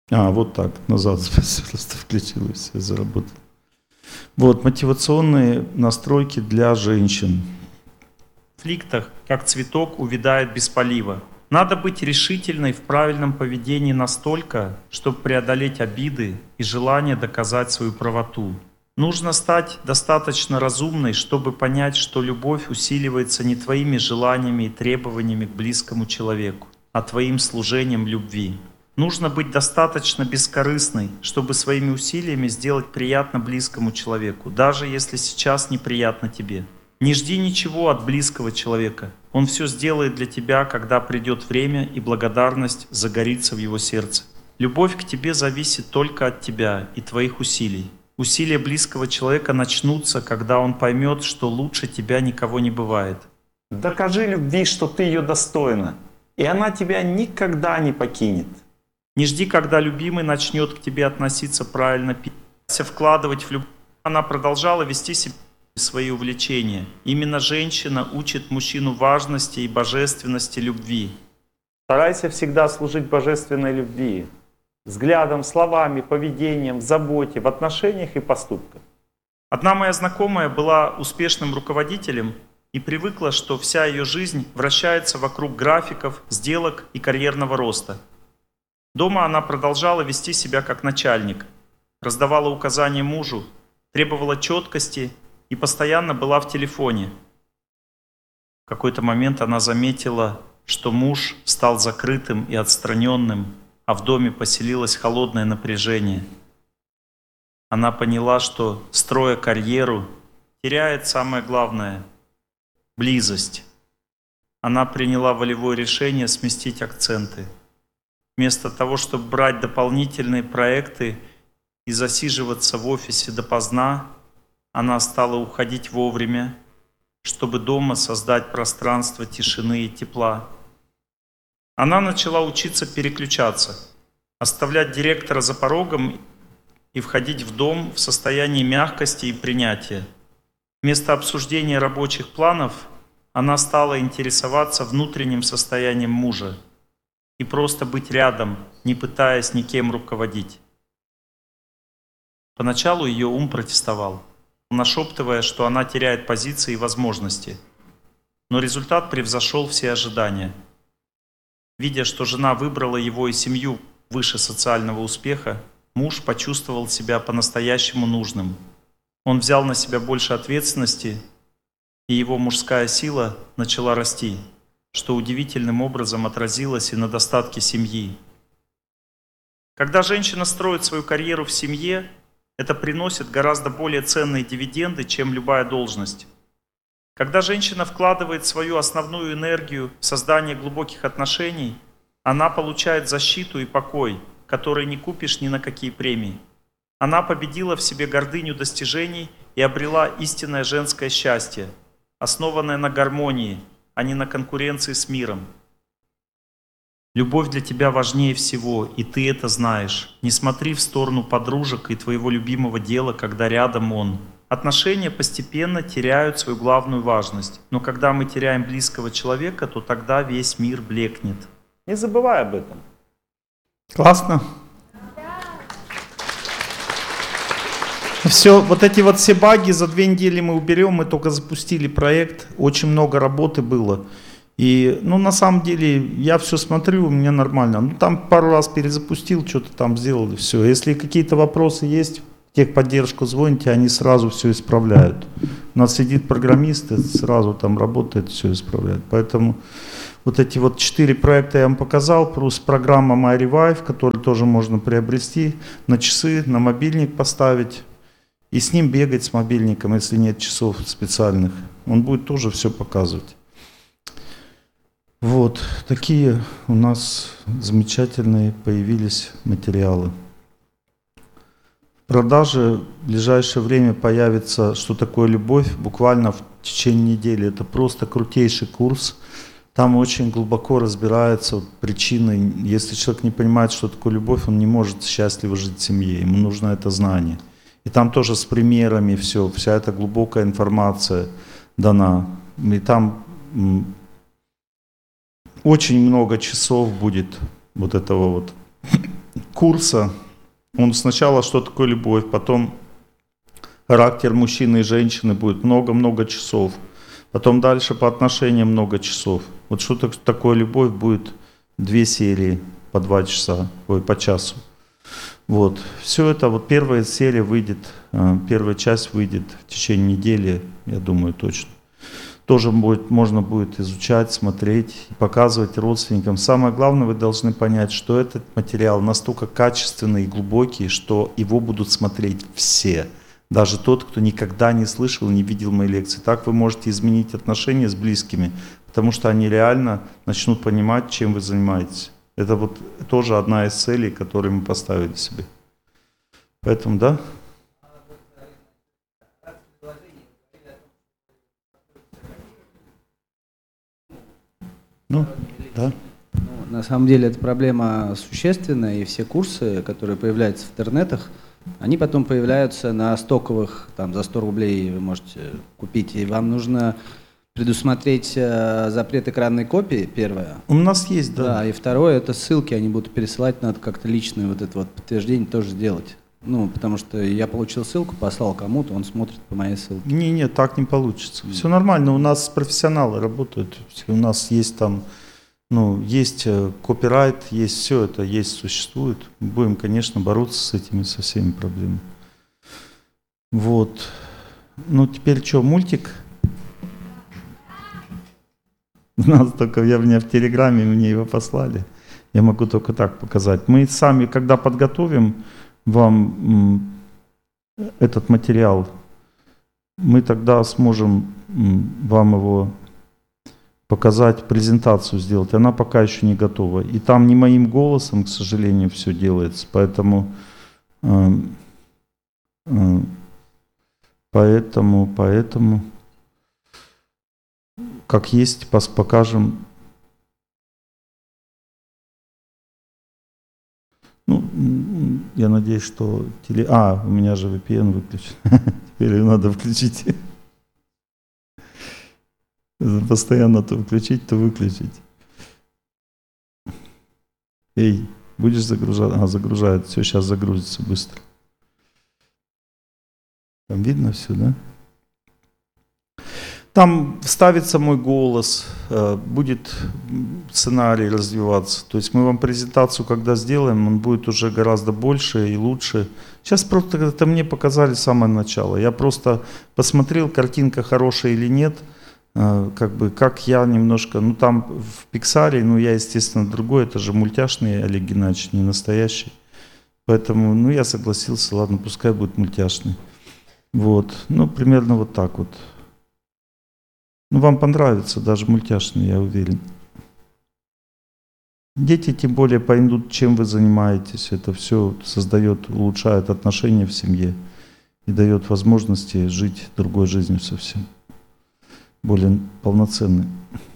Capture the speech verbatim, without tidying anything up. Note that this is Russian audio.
А, вот так, назад просто включил и все, заработал. Вот, мотивационные настройки для женщин. В конфликтах, как цветок, увядает без полива. Надо быть решительной в правильном поведении настолько, чтобы преодолеть обиды и желание доказать свою правоту. Нужно стать достаточно разумной, чтобы понять, что любовь усиливается не твоими желаниями и требованиями к близкому человеку, а твоим служением любви. Нужно быть достаточно бескорыстной, чтобы своими усилиями сделать приятно близкому человеку, даже если сейчас неприятно тебе. Не жди ничего от близкого человека. Он все сделает для тебя, когда придет время, и благодарность загорится в его сердце. Любовь к тебе зависит только от тебя и твоих усилий. Усилия близкого человека начнутся, когда он поймет, что лучше тебя никого не бывает. Докажи любви, что ты ее достойна, и она тебя никогда не покинет. Не жди, когда любимый начнет к тебе относиться правильно, вкладывать в любовь. Она продолжала вести себя свои увлечения. Именно женщина учит мужчину важности и божественности любви. Старайся всегда служить божественной любви. Взглядом, словами, поведением, в заботе, в отношениях и поступках. Одна моя знакомая была успешным руководителем и привыкла, что вся ее жизнь вращается вокруг графиков, сделок и карьерного роста. Дома она продолжала вести себя как начальник, раздавала указания мужу, требовала четкости и постоянно была в телефоне. В какой-то момент она заметила, что муж стал закрытым и отстраненным, а в доме поселилось холодное напряжение. Она поняла, что, строя карьеру, теряет самое главное – близость. Она приняла волевое решение сместить акценты. Вместо того, чтобы брать дополнительные проекты и засиживаться в офисе допоздна, она стала уходить вовремя, чтобы дома создать пространство тишины и тепла. Она начала учиться переключаться, оставлять директора за порогом и входить в дом в состоянии мягкости и принятия. Вместо обсуждения рабочих планов она стала интересоваться внутренним состоянием мужа и просто быть рядом, не пытаясь никем руководить. Поначалу ее ум протестовал, нашептывая, что она теряет позиции и возможности. Но результат превзошел все ожидания. Видя, что жена выбрала его и семью выше социального успеха, муж почувствовал себя по-настоящему нужным. Он взял на себя больше ответственности, и его мужская сила начала расти, что удивительным образом отразилось и на достатке семьи. Когда женщина строит свою карьеру в семье, это приносит гораздо более ценные дивиденды, чем любая должность. Когда женщина вкладывает свою основную энергию в создание глубоких отношений, она получает защиту и покой, которые не купишь ни на какие премии. Она победила в себе гордыню достижений и обрела истинное женское счастье, основанное на гармонии, а не на конкуренции с миром. Любовь для тебя важнее всего, и ты это знаешь. Не смотри в сторону подружек и твоего любимого дела, когда рядом он. Отношения постепенно теряют свою главную важность. Но когда мы теряем близкого человека, то тогда весь мир блекнет. Не забывай об этом. Классно. Все, вот эти вот все баги за две недели мы уберем, мы только запустили проект, очень много работы было. И, ну, на самом деле, я все смотрю, у меня нормально. Ну, там пару раз перезапустил, что-то там сделал, и все. Если какие-то вопросы есть, в техподдержку звоните, они сразу все исправляют. У нас сидит программист, и сразу там работает, все исправляет. Поэтому вот эти вот четыре проекта я вам показал, плюс программа MyRevive, которую тоже можно приобрести, на часы, на мобильник поставить. И с ним бегать с мобильником, если нет часов специальных. Он будет тоже все показывать. Вот, такие у нас замечательные появились материалы. В продаже в ближайшее время появится «Что такое любовь?» буквально в течение недели. Это просто крутейший курс. Там очень глубоко разбираются вот причины. Если человек не понимает, что такое любовь, он не может счастливо жить в семье. Ему нужно это знание. И там тоже с примерами все, вся эта глубокая информация дана. И там очень много часов будет вот этого вот курса, он сначала что такое любовь, потом характер мужчины и женщины будет много-много часов. Потом дальше по отношениям много часов. Вот что такое любовь будет две серии по два часа, ой, по часу. Вот. Все это, вот первая серия выйдет, первая часть выйдет в течение недели, я думаю, точно. Тоже будет, можно будет изучать, смотреть, показывать родственникам. Самое главное, вы должны понять, что этот материал настолько качественный и глубокий, что его будут смотреть все. Даже тот, кто никогда не слышал, не видел мои лекции. Так вы можете изменить отношения с близкими, потому что они реально начнут понимать, чем вы занимаетесь. Это вот тоже одна из целей, которые мы поставили себе. Поэтому, да? Ну, да. Ну, на самом деле эта проблема существенная, и все курсы, которые появляются в интернетах, они потом появляются на стоковых, там за сто рублей вы можете купить, и вам нужно предусмотреть э, запрет экранной копии, первое. У нас есть, да. Да, и второе, это ссылки, они будут пересылать, надо как-то личное вот это вот подтверждение тоже сделать. Ну, потому что я получил ссылку, послал кому-то, он смотрит по моей ссылке. Не, не, так не получится. Все нормально, у нас профессионалы работают, у нас есть там, ну, есть копирайт, есть все это, есть, существует. Будем, конечно, бороться с этими, со всеми проблемами. Вот. Ну, теперь что, мультик? У нас только, я меня в Телеграме, мне его послали. Я могу только так показать. Мы сами, когда подготовим вам этот материал, мы тогда сможем вам его показать, презентацию сделать. Она пока еще не готова. И там не моим голосом, к сожалению, все делается. Поэтому, э, э, поэтому, поэтому, как есть, покажем. Ну, я надеюсь, что теле... А, у меня же ви пи эн выключен. Теперь ее надо включить. Постоянно то включить, то выключить. Эй, будешь загружать? А, загружает. Все, сейчас загрузится быстро. Там видно все, да? Там вставится мой голос, будет сценарий развиваться. То есть мы вам презентацию, когда сделаем, он будет уже гораздо больше и лучше. Сейчас просто это мне показали с самого начала. Я просто посмотрел, картинка хорошая или нет. Как бы, как я немножко, ну там в Pixar, ну я, естественно, другой, это же мультяшный Олег Геннадьевич, не настоящий. Поэтому, ну я согласился, ладно, пускай будет мультяшный. Вот, ну примерно вот так вот. Ну, вам понравится даже мультяшный, я уверен. Дети тем более поймут, чем вы занимаетесь. Это все создает, улучшает отношения в семье и дает возможности жить другой жизнью совсем, более полноценной.